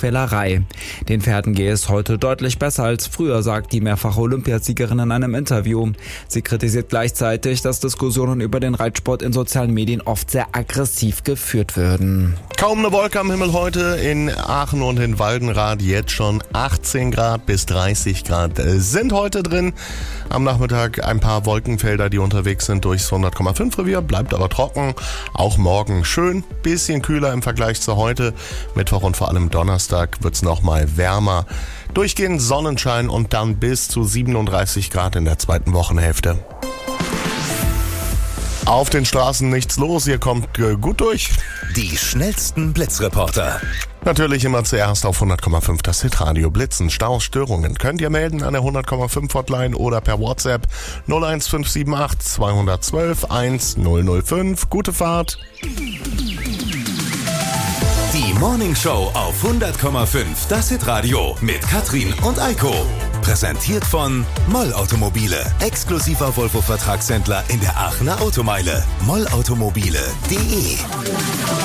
Quälerei. Den Pferden gehe es heute deutlich besser als früher, sagt die mehrfache Olympiasiegerin in einem Interview. Sie kritisiert gleichzeitig, dass Diskussionen über den Reitsport in sozialen Medien oft sehr aggressiv geführt würden. Kaum eine Wolke am Himmel heute, in Aachen und in Waldenrath jetzt schon 18 Grad bis 30 Grad sind heute drin. Am Nachmittag ein paar Wolkenfelder, die unterwegs sind durchs 100,5 Revier, bleibt aber trocken. Auch morgen schön, bisschen kühler im Vergleich zu heute. Mittwoch und vor allem Donnerstag wird's nochmal wärmer. Durchgehend Sonnenschein und dann bis zu 37 Grad in der zweiten Wochenhälfte. Auf den Straßen nichts los, ihr kommt gut durch. Die schnellsten Blitzreporter. Natürlich immer zuerst auf 100,5 das Hitradio. Blitzen, Staus, Störungen könnt ihr melden an der 100,5 Hotline oder per WhatsApp 01578 212 1005. Gute Fahrt. Die Morning Show auf 100,5 das Hitradio mit Katrin und Eiko. Präsentiert von Moll Automobile, exklusiver Volvo-Vertragshändler in der Aachener Automeile. mollautomobile.de